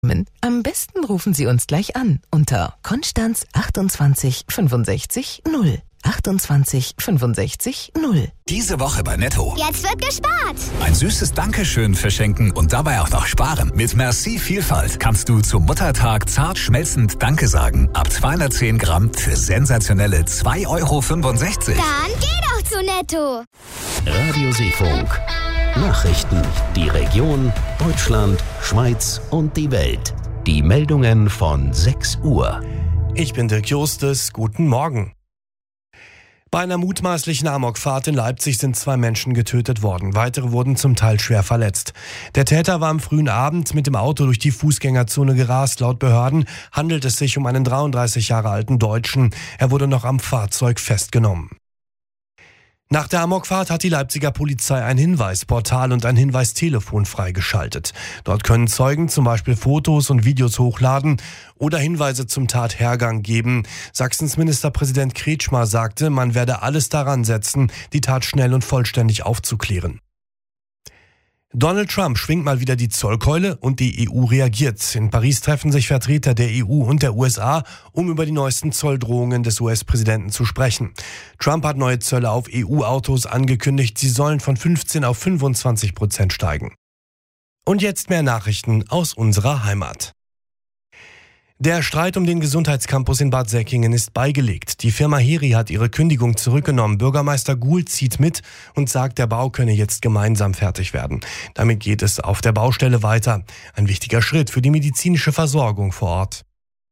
Am besten rufen Sie uns gleich an unter Konstanz 28 65 0. 28 65 0. Diese Woche bei Netto. Jetzt wird gespart. Ein süßes Dankeschön verschenken und dabei auch noch sparen. Mit Merci Vielfalt kannst du zum Muttertag zart schmelzend Danke sagen. Ab 210 Gramm für sensationelle 2,65 €. Dann geh doch zu Netto. Radio Seefunk. Nachrichten. Die Region, Deutschland, Schweiz und die Welt. Die Meldungen von 6 Uhr. Ich bin Dirk Justus. Guten Morgen. Bei einer mutmaßlichen Amokfahrt in Leipzig sind 2 Menschen getötet worden. Weitere wurden zum Teil schwer verletzt. Der Täter war am frühen Abend mit dem Auto durch die Fußgängerzone gerast. Laut Behörden handelt es sich um einen 33 Jahre alten Deutschen. Er wurde noch am Fahrzeug festgenommen. Nach der Amokfahrt hat die Leipziger Polizei ein Hinweisportal und ein Hinweistelefon freigeschaltet. Dort können Zeugen zum Beispiel Fotos und Videos hochladen oder Hinweise zum Tathergang geben. Sachsens Ministerpräsident Kretschmer sagte, man werde alles daran setzen, die Tat schnell und vollständig aufzuklären. Donald Trump schwingt mal wieder die Zollkeule und die EU reagiert. In Paris treffen sich Vertreter der EU und der USA, um über die neuesten Zolldrohungen des US-Präsidenten zu sprechen. Trump hat neue Zölle auf EU-Autos angekündigt. Sie sollen von 15 auf 25% steigen. Und jetzt mehr Nachrichten aus unserer Heimat. Der Streit um den Gesundheitscampus in Bad Säckingen ist beigelegt. Die Firma Heri hat ihre Kündigung zurückgenommen. Bürgermeister Guhl zieht mit und sagt, der Bau könne jetzt gemeinsam fertig werden. Damit geht es auf der Baustelle weiter. Ein wichtiger Schritt für die medizinische Versorgung vor Ort.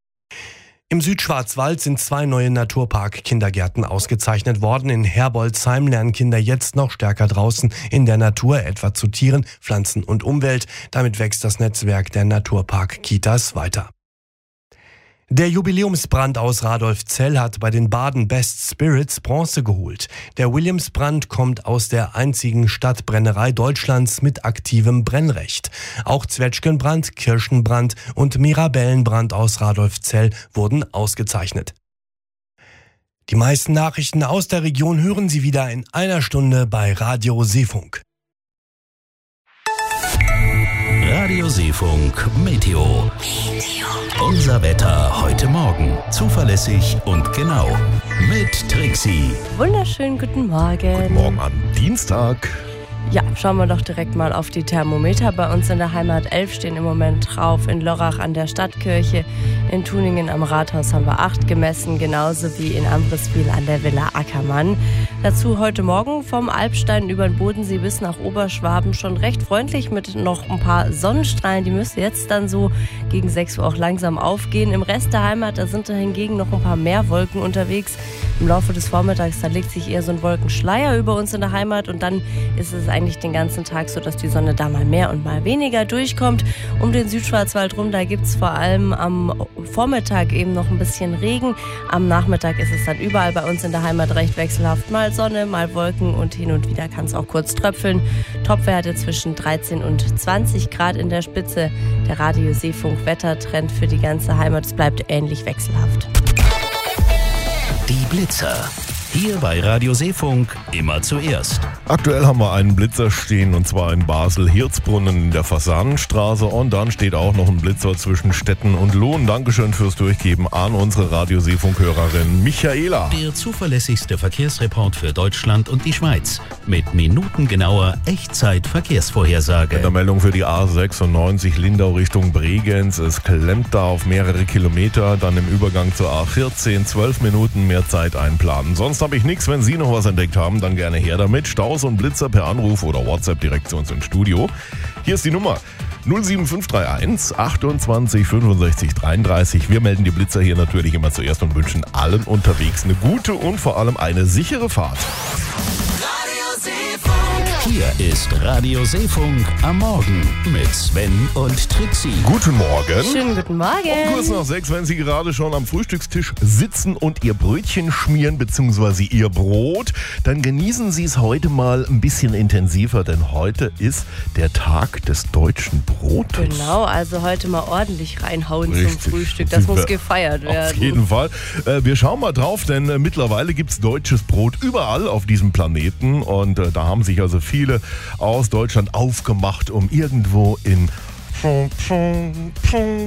Im Südschwarzwald sind 2 neue Naturpark-Kindergärten ausgezeichnet worden. In Herbolzheim lernen Kinder jetzt noch stärker draußen in der Natur, etwa zu Tieren, Pflanzen und Umwelt. Damit wächst das Netzwerk der Naturpark-Kitas weiter. Der Jubiläumsbrand aus Radolfzell hat bei den Baden Best Spirits Bronze geholt. Der Williamsbrand kommt aus der einzigen Stadtbrennerei Deutschlands mit aktivem Brennrecht. Auch Zwetschgenbrand, Kirschenbrand und Mirabellenbrand aus Radolfzell wurden ausgezeichnet. Die meisten Nachrichten aus der Region hören Sie wieder in einer Stunde bei Radio Seefunk. Radio Seefunk Meteo. Unser Wetter heute Morgen. Zuverlässig und genau. Mit Trixie. Wunderschönen guten Morgen. Guten Morgen am Dienstag. Ja, schauen wir doch direkt mal auf die Thermometer. Bei uns in der Heimat 11 stehen im Moment drauf. In Lörrach an der Stadtkirche. In Tuningen am Rathaus haben wir 8 gemessen. Genauso wie in Ambriswil an der Villa Ackermann. Dazu heute Morgen vom Alpstein über den Bodensee bis nach Oberschwaben schon recht freundlich mit noch ein paar Sonnenstrahlen. Die müsste jetzt dann so gegen 6 Uhr auch langsam aufgehen. Im Rest der Heimat, da sind da hingegen noch ein paar mehr Wolken unterwegs. Im Laufe des Vormittags, da legt sich eher so ein Wolkenschleier über uns in der Heimat und dann ist es eigentlich den ganzen Tag so, dass die Sonne da mal mehr und mal weniger durchkommt. Um den Südschwarzwald rum, da gibt es vor allem am Vormittag eben noch ein bisschen Regen. Am Nachmittag ist es dann überall bei uns in der Heimat recht wechselhaft. Mal Sonne, mal Wolken und hin und wieder kann es auch kurz tröpfeln. Topwerte zwischen 13 und 20 Grad in der Spitze. Der Radio Seefunk Wettertrend für die ganze Heimat, es bleibt ähnlich wechselhaft. Die Blitzer. Hier bei Radio Seefunk immer zuerst. Aktuell haben wir einen Blitzer stehen und zwar in Basel-Hirzbrunnen in der Fasanenstraße und dann steht auch noch ein Blitzer zwischen Stetten und Lohn. Dankeschön fürs Durchgeben an unsere Radio Seefunk-Hörerin Michaela. Der zuverlässigste Verkehrsreport für Deutschland und die Schweiz mit minutengenauer Echtzeit-Verkehrsvorhersage. In der Meldung für die A96 Lindau Richtung Bregenz. Es klemmt da auf mehrere Kilometer. Dann im Übergang zur A14 12 Minuten mehr Zeit einplanen. Sonst habe ich nichts. Wenn Sie noch was entdeckt haben, dann gerne her damit. Staus und Blitzer per Anruf oder WhatsApp direkt zu uns ins Studio. Hier ist die Nummer 07531 28 65 33. Wir melden die Blitzer hier natürlich immer zuerst und wünschen allen unterwegs eine gute und vor allem eine sichere Fahrt. Hier ist Radio Seefunk am Morgen mit Sven und Trixie. Guten Morgen. Schönen guten Morgen. Um kurz nach 6, wenn Sie gerade schon am Frühstückstisch sitzen und Ihr Brötchen schmieren bzw. Ihr Brot, dann genießen Sie es heute mal ein bisschen intensiver, denn heute ist der Tag des deutschen Brotes. Genau, also heute mal ordentlich reinhauen zum Frühstück. Das muss gefeiert werden. Auf jeden Fall. Wir schauen mal drauf, denn mittlerweile gibt es deutsches Brot überall auf diesem Planeten und da haben sich also viele aus Deutschland aufgemacht, um irgendwo in